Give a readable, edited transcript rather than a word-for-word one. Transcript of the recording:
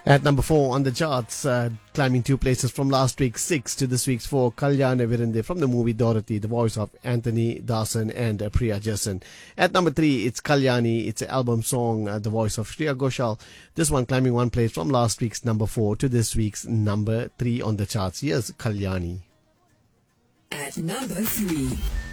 At number 4 on the charts, climbing 2 places from last week's 6 to this week's 4, Kalyana Virinde from the movie Dorothy, the voice of Anthony Dawson and Priya Jason. At number 3, it's Kalyani, it's an album song, the voice of Shreya Ghoshal. This one climbing 1 place from last week's number 4 to this week's number 3 on the charts. Here's Kalyani. At number 3.